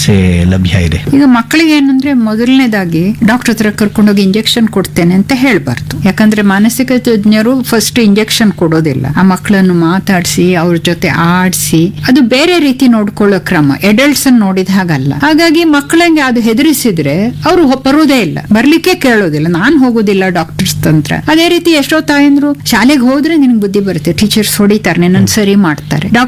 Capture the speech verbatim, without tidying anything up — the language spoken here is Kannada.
ಚಿಕಿತ್ಸೆ ಲಭ್ಯ ಇದೆ. ಈಗ ಮಕ್ಕಳಿಗೆ ಏನಂದ್ರೆ ಮೊದಲನೇದಾಗಿ ಡಾಕ್ಟರ್ ಹತ್ರ ಕರ್ಕೊಂಡೋಗಿ ಇಂಜೆಕ್ಷನ್ ಕೊಡ್ತೇನೆ ಅಂತ ಹೇಳ್ಬಾರ್ದು. ಯಾಕಂದ್ರೆ ಮಾನಸಿಕ ತಜ್ಞರು ಫಸ್ಟ್ ಇಂಜೆಕ್ಷನ್ ಕೊಡೋದಿಲ್ಲ. ಆ ಮಕ್ಕಳನ್ನು ಮಾತಾಡಿಸಿ ಅವ್ರ ಜೊತೆ ಆಡಿಸಿ ಅದು ಬೇರೆ ರೀತಿ ನೋಡ್ಕೊಳ್ಳೋ ಕ್ರಮ, ಎಡಲ್ಟ್ಸ್ ಅನ್ನು ನೋಡಿದ ಹಾಗಲ್ಲ. ಹಾಗಾಗಿ ಮಕ್ಕಳಿಗೆ ಅದು ಹೆದರಿಸಿದ್ರೆ ಅವರು ಬರೋದೇ ಇಲ್ಲ, ಬರ್ಲಿಕ್ಕೆ ಕೇಳೋದಿಲ್ಲ, ನಾನ್ ಹೋಗೋದಿಲ್ಲ ಡಾಕ್ಟರ್ಸ್ ತಂತ್ರ. ಅದೇ ರೀತಿ ಎಷ್ಟೋ ತಾಯಂದ್ರು ಶಾಲೆಗೆ ಹೋದ್ರೆ ನಿನ್ಗೆ ಬುದ್ಧಿ ಬರುತ್ತೆ, ಟೀಚರ್ಸ್ ಹೊಡಿತಾರೆ, ನನ್ನ ಸರಿ ಮಾಡ್ತಾರೆ.